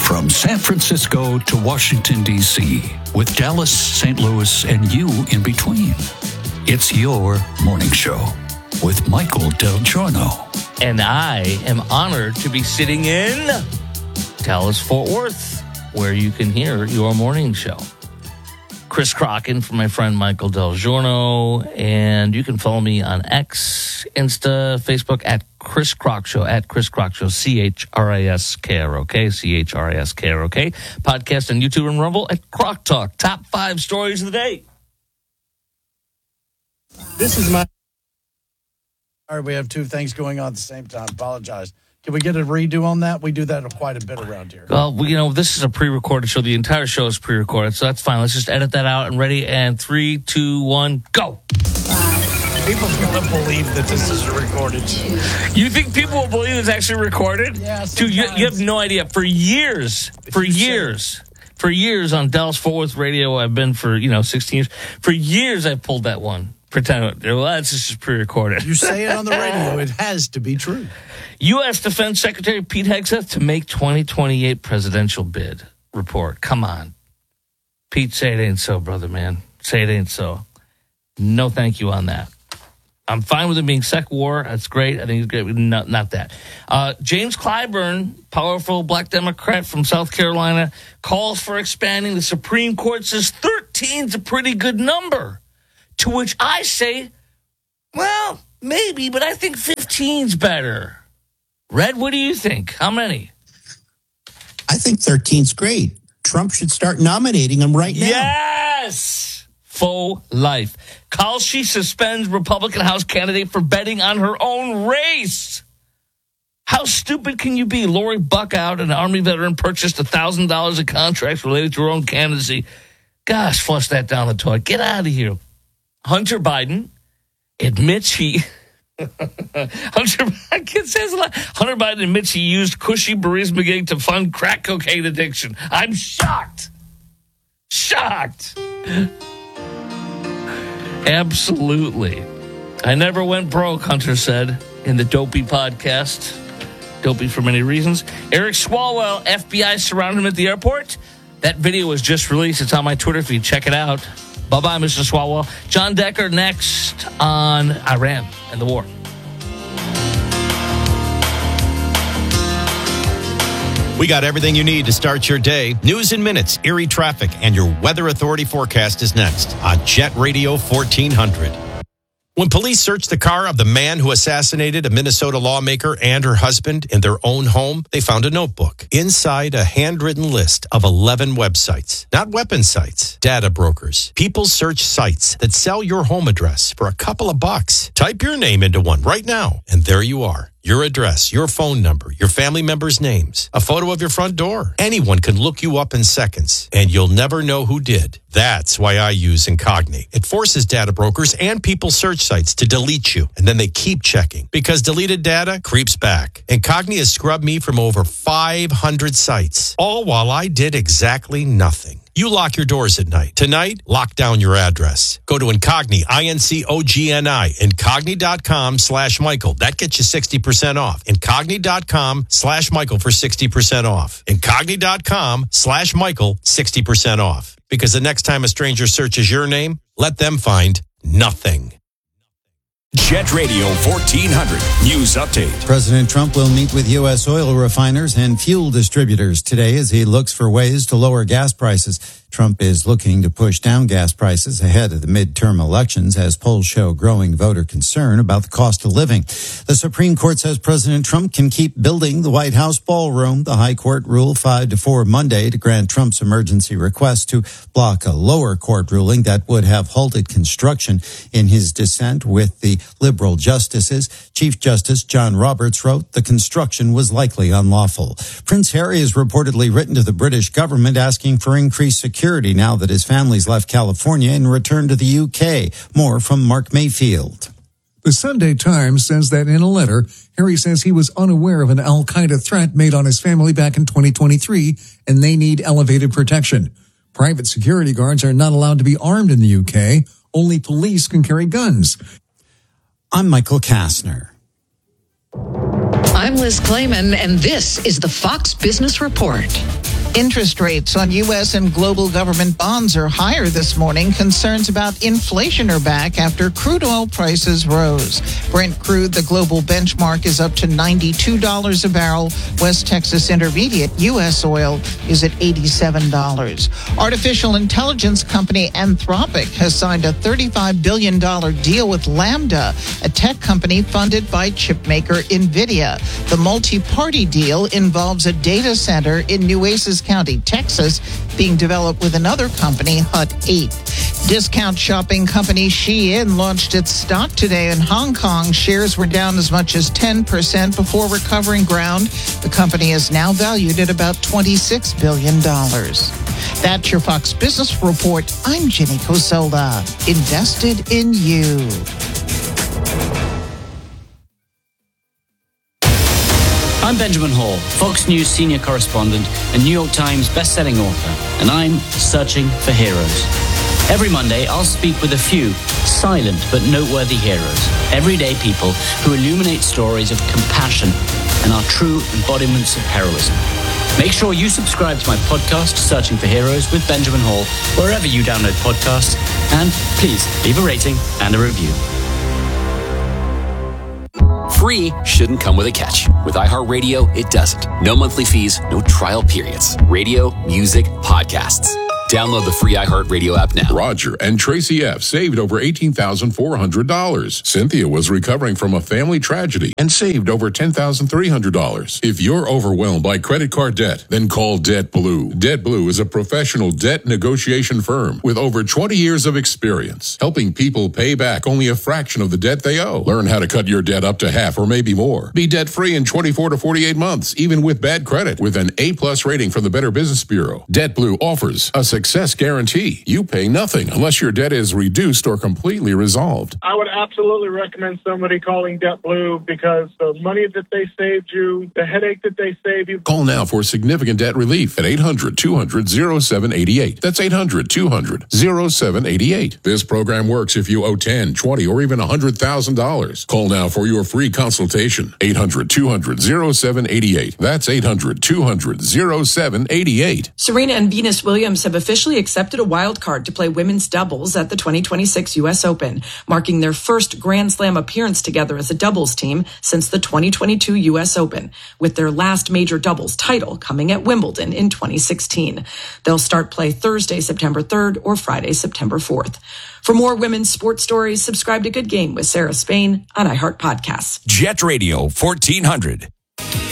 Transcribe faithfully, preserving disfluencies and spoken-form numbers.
From San Francisco to Washington, D C, with Dallas, Saint Louis, and you in between. It's your morning show with Michael Del Giorno. And I am honored to be sitting in Dallas-Fort Worth, where you can hear your morning show. Chris Crocken from my friend Michael Del Giorno, and you can follow me on X, Insta, Facebook at Chris Crock Show, at Chris Crock Show, C H R I S K R O K, C H R I S K R O K. Podcast on YouTube and Rumble at Crock Talk. Top five stories of the day. This is my... All right, we have two things going on at the same time. Apologize. Can we get a redo on that? We do that quite a bit around here. Well, you know, this is a pre-recorded show. The entire show is pre-recorded, so that's fine. Let's just edit that out and ready. And three, two, one, go. People are going to believe that this is recorded. You think people will believe it's actually recorded? Yeah, Dude, you, you have no idea. For years, for years, for years on Dallas-Fort Worth Radio, I've been for, you know, sixteen years. For years, I've pulled that one. Pretend, well, that's just pre-recorded. You say it on the radio, it has to be true. U S Defense Secretary Pete Hegseth to make twenty twenty-eight presidential bid report. Come on. Pete, say it ain't so, brother, man. Say it ain't so. No thank you on that. I'm fine with it being sec war. That's great. I think it's great. Not, not that. Uh, James Clyburn, powerful black Democrat from South Carolina, calls for expanding. The Supreme Court says thirteen's a pretty good number. To which I say, well, maybe, but I think fifteen's better. Red, what do you think? How many? I think thirteen's great. Trump should start nominating them right now. Yes! Faux life. Kalshi suspends Republican House candidate for betting on her own race. How stupid can you be? Lori Buckout, an Army veteran, purchased one thousand dollars of contracts related to her own candidacy. Gosh, flush that down the toilet. Get out of here. Hunter Biden admits he... Hunter, I can't say this a lot. Hunter Biden admits he used cushy Burisma gig to fund crack cocaine addiction. I'm shocked. Shocked. Absolutely. I never went broke, Hunter said in the Dopey podcast. Dopey for many reasons. Eric Swalwell, F B I surrounded him at the airport. That video was just released. It's on my Twitter feed. Check it out. Bye-bye, Mister Swalwell. John Decker next on Iran and the war. We got everything you need to start your day. News in minutes, eerie traffic, and your Weather Authority forecast is next on Jet Radio fourteen hundred. When police searched the car of the man who assassinated a Minnesota lawmaker and her husband in their own home, they found a notebook. Inside, a handwritten list of eleven websites. Not weapon sites, data brokers. People search sites that sell your home address for a couple of bucks. Type your name into one right now, and there you are. Your address, your phone number, your family members' names, a photo of your front door. Anyone can look you up in seconds, and you'll never know who did. That's why I use Incogni. It forces data brokers and people search sites to delete you, and then they keep checking because deleted data creeps back. Incogni has scrubbed me from over five hundred sites, all while I did exactly nothing. You lock your doors at night. Tonight, lock down your address. Go to Incogni, I N C O G N I, Incogni.com slash Michael. That gets you sixty percent off. Incogni.com slash Michael for sixty percent off. Incogni.com slash Michael, sixty percent off. Because the next time a stranger searches your name, let them find nothing. Jet Radio fourteen hundred News Update. President Trump will meet with U S oil refiners and fuel distributors today as he looks for ways to lower gas prices. Trump is looking to push down gas prices ahead of the midterm elections as polls show growing voter concern about the cost of living. The Supreme Court says President Trump can keep building the White House ballroom. The High Court ruled five to four Monday to grant Trump's emergency request to block a lower court ruling that would have halted construction. In his dissent with the liberal justices, Chief Justice John Roberts wrote the construction was likely unlawful. Prince Harry has reportedly written to the British government asking for increased security now that his family's left California and returned to the U K. More from Mark Mayfield. The Sunday Times says that in a letter, Harry says he was unaware of an al-Qaeda threat made on his family back in twenty twenty-three, and they need elevated protection. Private security guards are not allowed to be armed in the U K. Only police can carry guns. I'm Michael Kastner. I'm Liz Clayman, and this is the Fox Business Report. Interest rates on U S and global government bonds are higher this morning. Concerns about inflation are back after crude oil prices rose. Brent crude, the global benchmark, is up to ninety-two dollars a barrel. West Texas Intermediate U S oil is at eighty-seven dollars. Artificial intelligence company Anthropic has signed a thirty-five billion dollars deal with Lambda, a tech company funded by chipmaker NVIDIA. The multi-party deal involves a data center in Nueces County, Texas, being developed with another company, Hut eight. Discount shopping company Shein launched its stock today in Hong Kong. Shares were down as much as ten percent before recovering ground. The company is now valued at about twenty-six billion dollars. That's your Fox Business Report. I'm Jenny Cosola. Invested in you. I'm Benjamin Hall, Fox News senior correspondent and New York Times best-selling author, and I'm searching for heroes. Every Monday, I'll speak with a few silent but noteworthy heroes, everyday people who illuminate stories of compassion and are true embodiments of heroism. Make sure you subscribe to my podcast, Searching for Heroes with Benjamin Hall, wherever you download podcasts, and please leave a rating and a review. Free shouldn't come with a catch. With iHeartRadio, it doesn't. No monthly fees, no trial periods. Radio, music, podcasts. Download the free iHeartRadio app now. Roger and Tracy F. saved over eighteen thousand four hundred dollars. Cynthia was recovering from a family tragedy and saved over ten thousand three hundred dollars. If you're overwhelmed by credit card debt, then call Debt Blue. Debt Blue is a professional debt negotiation firm with over twenty years of experience, helping people pay back only a fraction of the debt they owe. Learn how to cut your debt up to half or maybe more. Be debt-free in twenty-four to forty-eight months, even with bad credit, with an A-plus rating from the Better Business Bureau. Debt Blue offers a success guarantee. You pay nothing unless your debt is reduced or completely resolved. I would absolutely recommend somebody calling Debt Blue because the money that they saved you, the headache that they saved you. Call now for significant debt relief at eight hundred, two hundred, oh seven eight eight. That's eight hundred, two hundred, oh seven eight eight. This program works if you owe ten, twenty, or even one hundred thousand dollars. Call now for your free consultation. eight hundred, two hundred, oh seven eight eight. That's eight hundred, two hundred, oh seven eight eight. Serena and Venus Williams have officially accepted a wild card to play women's doubles at the twenty twenty-six U S Open, marking their first Grand Slam appearance together as a doubles team since the twenty twenty-two U S Open, with their last major doubles title coming at Wimbledon in twenty sixteen. They'll start play Thursday, September third or Friday, September fourth. For more women's sports stories, subscribe to Good Game with Sarah Spain on iHeart Podcasts. Jet Radio fourteen hundred.